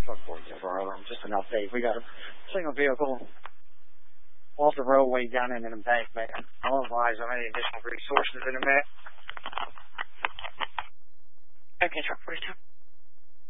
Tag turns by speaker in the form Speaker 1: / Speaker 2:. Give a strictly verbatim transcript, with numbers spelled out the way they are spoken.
Speaker 1: Truck board there, bro. Just an update. We got a single vehicle off the roadway down into the embankment. I'll advise on any additional resources in a minute.
Speaker 2: Okay, truck forty-two.